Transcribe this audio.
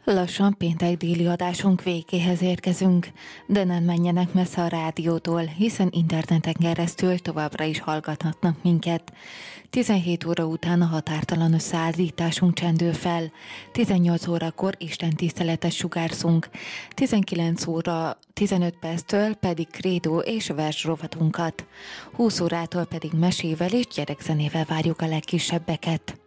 Lassan péntek déli adásunk végéhez érkezünk, de nem menjenek messze a rádiótól, hiszen interneten keresztül továbbra is hallgathatnak minket. 17 óra után a határtalan összeállításunk csendül fel, 18 órakor istentiszteletet sugárzunk, 19 óra 15 perctől pedig krédó és vers rovatunkat, 20 órától pedig mesével és gyerekzenével várjuk a legkisebbeket.